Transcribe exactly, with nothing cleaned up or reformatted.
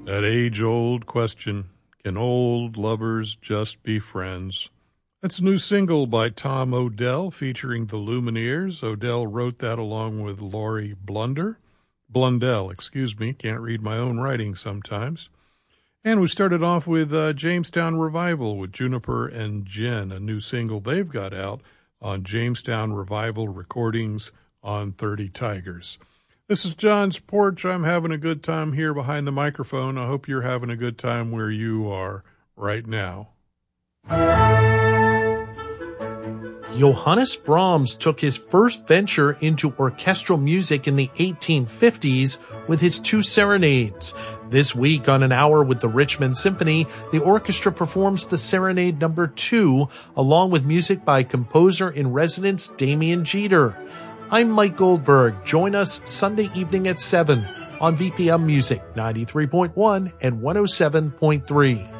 That age-old question, can old lovers just be friends? That's a new single by Tom Odell featuring the Lumineers. Odell wrote that along with Laurie Blunder. Blundell, excuse me, can't read my own writing sometimes. And we started off with uh, Jamestown Revival with Juniper and Jen, a new single they've got out on Jamestown Revival Recordings on thirty Tigers. This is John's Porch. I'm having a good time here behind the microphone. I hope you're having a good time where you are right now. Johannes Brahms took his first venture into orchestral music in the eighteen fifties with his two serenades. This week on An Hour with the Richmond Symphony, the orchestra performs the Serenade number two, along with music by composer-in-residence Damien Jeter. I'm Mike Goldberg. Join us Sunday evening at seven on V P M Music ninety-three point one and one oh seven point three.